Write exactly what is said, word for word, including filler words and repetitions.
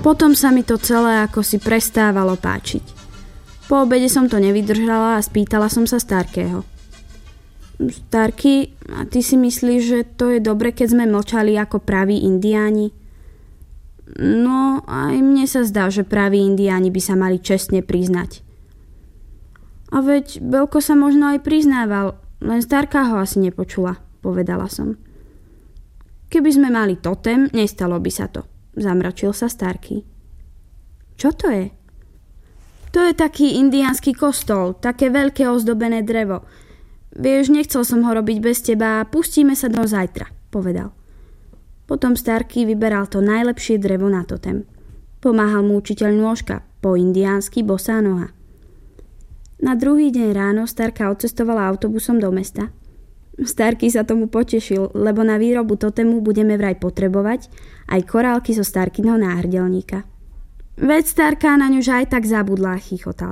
Potom sa mi to celé ako si prestávalo páčiť. Po obede som to nevydržala a spýtala som sa Starkého. Starky, a ty si myslíš, že to je dobre, keď sme mlčali ako praví indiáni? No, aj mne sa zdá, že praví indiáni by sa mali čestne priznať. A veď Belko sa možno aj priznával, len Starka ho asi nepočula, povedala som. Keby sme mali totem, nestalo by sa to, zamračil sa Starky. Čo to je? To je taký indiánsky kostol, také veľké ozdobené drevo. Vieš, nechcel som ho robiť bez teba a pustíme sa do zajtra, povedal. Potom Starky vyberal to najlepšie drevo na totem. Pomáhal mu učiteľ nôžka, po indiánsky bosá noha. Na druhý deň ráno Starka odcestovala autobusom do mesta. Starky sa tomu potešil, lebo na výrobu totemu budeme vraj potrebovať aj korálky zo Starkyho náhrdelníka. Veď Starka na ňu aj tak zabudla, chichotal.